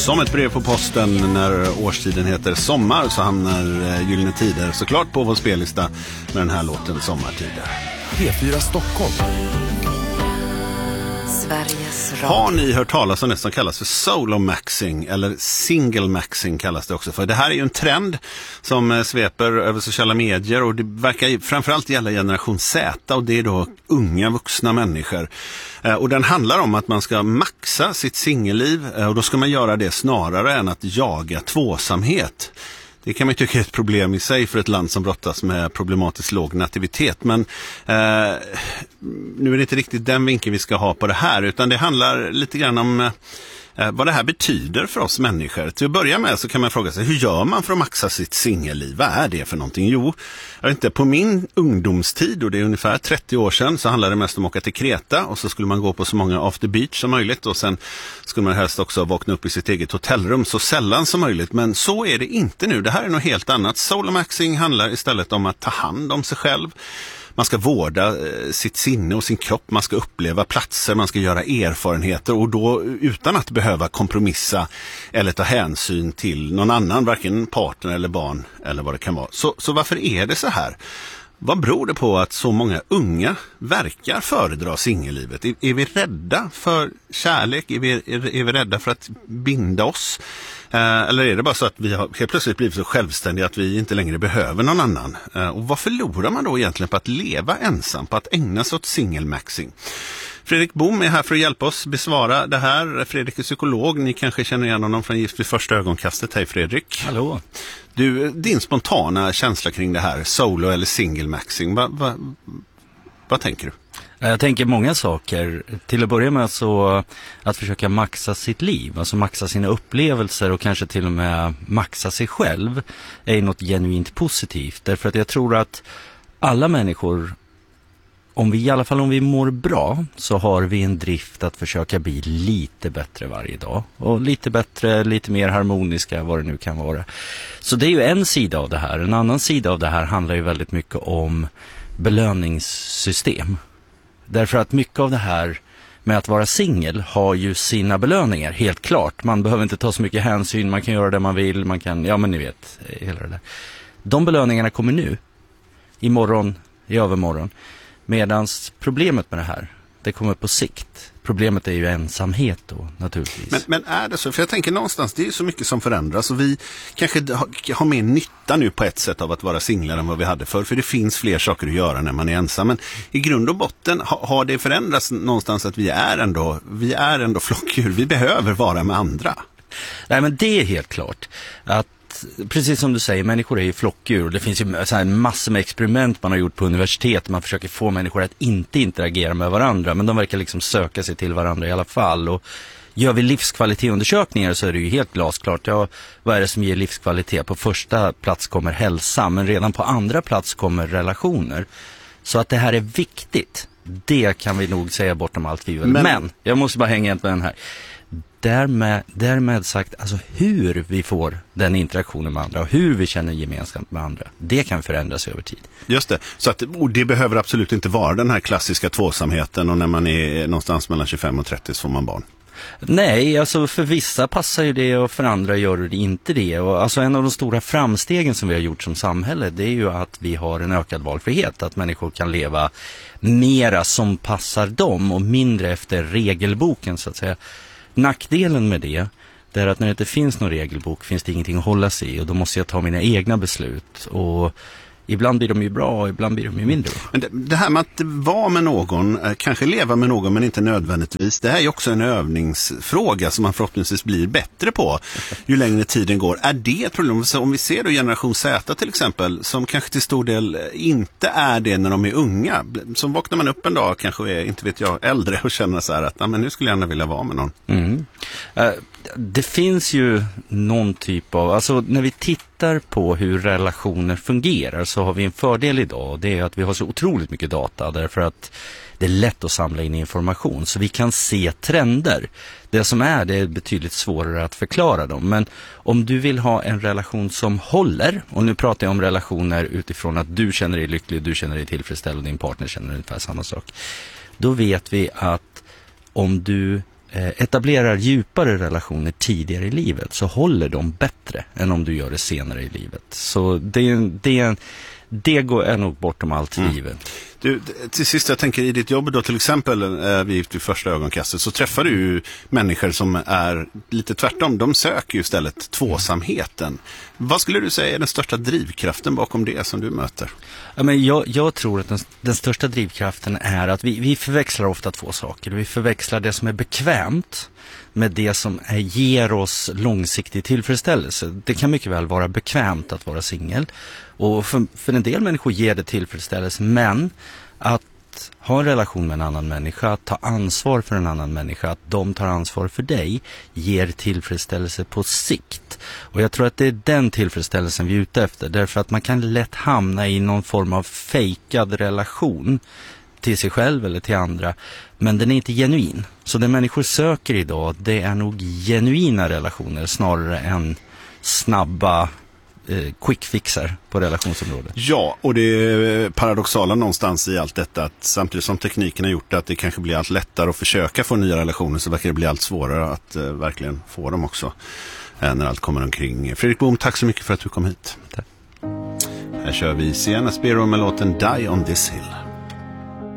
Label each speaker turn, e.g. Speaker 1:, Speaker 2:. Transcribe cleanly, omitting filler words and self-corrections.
Speaker 1: Som ett brev på posten när årstiden heter sommar så hamnar Gyllene Tider såklart på vår spellista med den här låten Sommartider.
Speaker 2: P4 Stockholm.
Speaker 3: Sveriges Radio.
Speaker 1: Har ni hört talas om det som kallas för solo-maxing eller single-maxing kallas det också för? Det här är ju en trend som sveper över sociala medier och det verkar framförallt gälla generation Z och det är då unga vuxna människor. Och den handlar om att man ska maxa sitt singelliv och då ska man göra det snarare än att jaga tvåsamhet. Det kan man ju tycka är ett problem i sig för ett land som brottas med problematiskt låg nativitet. Men nu är det inte riktigt den vinkeln vi ska ha på det här utan det handlar lite grann om vad det här betyder för oss människor. Till att börja med så kan man fråga sig, hur gör man för att maxa sitt singelliv? Vad är det för någonting? Jo, jag vet inte, på min ungdomstid, och det är ungefär 30 år sedan, så handlade det mest om att åka till Kreta och så skulle man gå på så många after beach som möjligt och sen skulle man helst också vakna upp i sitt eget hotellrum så sällan som möjligt. Men så är det inte nu. Det här är något helt annat. Solomaxing handlar istället om att ta hand om sig själv. Man ska vårda sitt sinne och sin kropp, man ska uppleva platser, man ska göra erfarenheter och då utan att behöva kompromissa eller ta hänsyn till någon annan, varken partner eller barn eller vad det kan vara. Så varför är det så här? Vad beror det på att så många unga verkar föredra singellivet? Är vi rädda för kärlek? Är vi rädda för att binda oss? Eller är det bara så att vi har helt plötsligt blivit så självständiga att vi inte längre behöver någon annan? Och vad förlorar man då egentligen på att leva ensam, på att ägna sig åt singelmaxing? Fredrik Bohm är här för att hjälpa oss besvara det här. Fredrik är psykolog, ni kanske känner igen honom från Gift vid första ögonkastet. Hej Fredrik.
Speaker 4: Hallå.
Speaker 1: Du, din spontana känsla kring det här, solo eller singelmaxing, vad tänker du?
Speaker 4: Jag tänker många saker. Till att börja med så att försöka maxa sitt liv, alltså maxa sina upplevelser och kanske till och med maxa sig själv är något genuint positivt. Därför att jag tror att alla människor, i alla fall om vi mår bra, så har vi en drift att försöka bli lite bättre varje dag. Och lite bättre, lite mer harmoniska, vad det nu kan vara. Så det är ju en sida av det här. En annan sida av det här handlar ju väldigt mycket om belöningssystem. Därför att mycket av det här med att vara singel har ju sina belöningar, helt klart. Man behöver inte ta så mycket hänsyn, man kan göra det man vill, man kan, ja men ni vet, hela det där. De belöningarna kommer nu, imorgon, i övermorgon. Medans problemet med det här, det kommer på sikt. Problemet är ju ensamhet då, naturligtvis.
Speaker 1: Men är det så? För jag tänker någonstans, det är så mycket som förändras och vi kanske har mer nytta nu på ett sätt av att vara singlar än vad vi hade förr. För det finns fler saker att göra när man är ensam. Men i grund och botten har det förändrats någonstans att vi är ändå flockdjur. Vi behöver vara med andra.
Speaker 4: Nej, men det är helt klart att precis som du säger, människor är ju flockdjur. Det finns ju så här massor med experiment man har gjort på universitet. Man försöker få människor att inte interagera med varandra, men de verkar liksom söka sig till varandra i alla fall. Och gör vi livskvalitetsundersökningar så är det ju helt glasklart. Ja, vad är det som ger livskvalitet? På första plats kommer hälsa, men redan på andra plats kommer relationer. Så att det här är viktigt, det kan vi nog säga bortom allt tvivel. Men jag måste bara hänga på den här. Därmed sagt, alltså hur vi får den interaktionen med andra och hur vi känner gemensamt med andra, det kan förändras över tid.
Speaker 1: Just det, så att, och det behöver absolut inte vara den här klassiska tvåsamheten och när man är någonstans mellan 25 och 30 så får man barn.
Speaker 4: Nej, alltså för vissa passar ju det och för andra gör det inte det. Och alltså en av de stora framstegen som vi har gjort som samhälle, det är ju att vi har en ökad valfrihet. Att människor kan leva mera som passar dem och mindre efter regelboken så att säga. Nackdelen med det är att när det inte finns någon regelbok finns det ingenting att hålla sig i och då måste jag ta mina egna beslut och ibland blir de ju bra och ibland blir de ju mindre bra.
Speaker 1: Men det här med att vara med någon, kanske leva med någon men inte nödvändigtvis, det här är ju också en övningsfråga som man förhoppningsvis blir bättre på ju längre tiden går. Är det ett problem? Så om vi ser då generation Z till exempel, som kanske till stor del inte är det när de är unga, som vaknar man upp en dag kanske är, inte vet jag, äldre och känner så här att men nu skulle jag gärna vilja vara med någon.
Speaker 4: Det finns ju någon typ av, alltså när vi tittar på hur relationer fungerar så har vi en fördel idag och det är att vi har så otroligt mycket data därför att det är lätt att samla in information så vi kan se trender. Det som det är betydligt svårare att förklara dem, men om du vill ha en relation som håller, och nu pratar jag om relationer utifrån att du känner dig lycklig, du känner dig tillfredsställd och din partner känner ungefär samma sak, då vet vi att om du etablerar djupare relationer tidigare i livet så håller de bättre än om du gör det senare i livet. Så det är nog bortom allt tvivel.
Speaker 1: Du, till sist, jag tänker i ditt jobb då till exempel vid första ögonkastet så träffar du ju människor som är lite tvärtom. De söker ju istället tvåsamheten. Vad skulle du säga är den största drivkraften bakom det som du möter?
Speaker 4: Ja, men jag tror att den största drivkraften är att vi förväxlar ofta två saker. Vi förväxlar det som är bekvämt med det som ger oss långsiktig tillfredsställelse. Det kan mycket väl vara bekvämt att vara singel. Och för en del människor ger det tillfredsställelse, men att ha en relation med en annan människa, att ta ansvar för en annan människa, att de tar ansvar för dig, ger tillfredsställelse på sikt. Och jag tror att det är den tillfredsställelsen vi är ute efter, därför att man kan lätt hamna i någon form av fejkad relation till sig själv eller till andra, men den är inte genuin. Så det människor söker idag, det är nog genuina relationer snarare än snabba quickfixar på relationsområdet.
Speaker 1: Ja, och det är paradoxala någonstans i allt detta att samtidigt som tekniken har gjort att det kanske blir allt lättare att försöka få nya relationer så verkar det bli allt svårare att verkligen få dem också när allt kommer omkring. Fredrik Bohm, tack så mycket för att du kom hit.
Speaker 4: Tack.
Speaker 1: Här kör vi Sienna Spiro med låten Die on this hill.